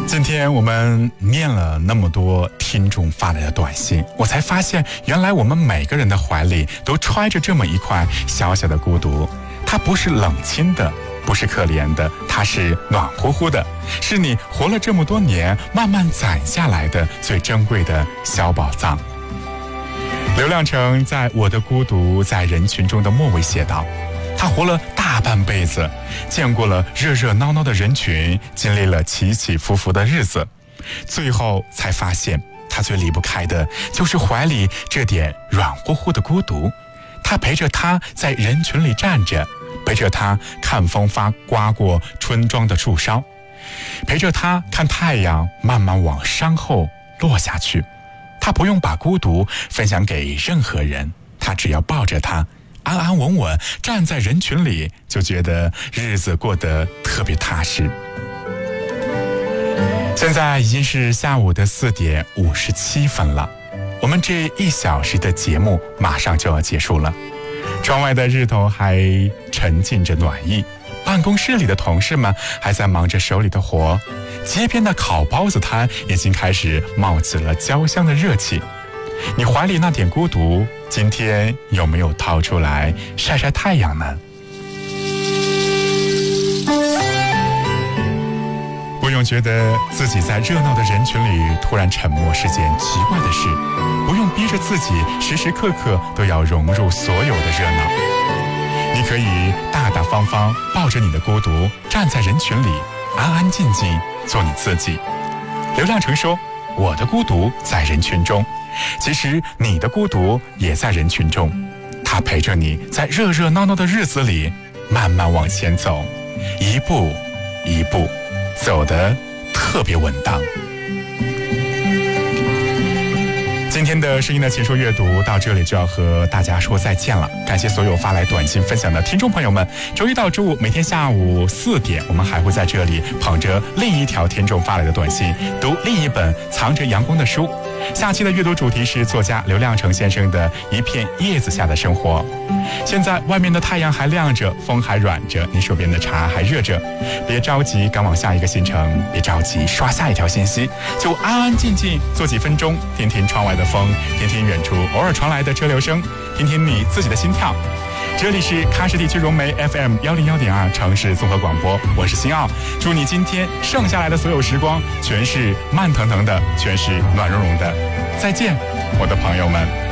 今天我们念了那么多听众发来的短信，我才发现原来我们每个人的怀里都揣着这么一块小小的孤独，它不是冷清的，不是可怜的，它是暖乎乎的，是你活了这么多年慢慢攒下来的最珍贵的小宝藏。刘亮程在我的孤独在人群中的末尾写道，他活了大半辈子，见过了热热闹闹的人群，经历了起起伏伏的日子，最后才发现他最离不开的就是怀里这点软乎乎的孤独。他陪着他在人群里站着，陪着他看风刮过村庄的树梢，陪着他看太阳慢慢往山后落下去。他不用把孤独分享给任何人，他只要抱着他安安稳稳站在人群里，就觉得日子过得特别踏实。现在已经是下午的4点57分了，我们这1小时的节目马上就要结束了。窗外的日头还沉浸着暖意，办公室里的同事们还在忙着手里的活，街边的烤包子摊已经开始冒起了焦香的热气。你怀里那点孤独，今天有没有掏出来晒晒太阳呢？不用觉得自己在热闹的人群里突然沉默是件奇怪的事，不用逼着自己时时刻刻都要融入所有的热闹。你可以大大方方抱着你的孤独，站在人群里安安静静做你自己。刘亮程说，我的孤独在人群中，其实你的孤独也在人群中，他陪着你在热热闹闹的日子里慢慢往前走，一步一步走得特别稳当。今天的声音的情书阅读到这里就要和大家说再见了，感谢所有发来短信分享的听众朋友们。周一到周五每天下午4点，我们还会在这里捧着另一条听众发来的短信，读另一本藏着阳光的书。下期的阅读主题是作家刘亮程先生的一片叶子下的生活。现在外面的太阳还亮着，风还软着，你手边的茶还热着，别着急赶往下一个行程，别着急刷下一条信息，就安安静静坐几分钟，听听窗外的风，听听远处偶尔传来的车流声，听听你自己的心跳。这里是喀什地区融媒 FM 101.2城市综合广播，我是辛奥，祝你今天剩下来的所有时光全是慢腾腾的，全是暖融融的。再见，我的朋友们。